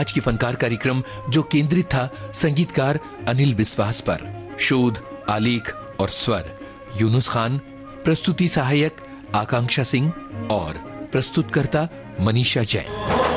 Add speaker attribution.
Speaker 1: आज की फनकार कार्यक्रम जो केंद्रित था संगीतकार अनिल बिस्वास पर। शोध, आलेख और स्वर यूनुस खान, प्रस्तुति सहायक आकांक्षा सिंह और प्रस्तुतकर्ता मनीषा जैन।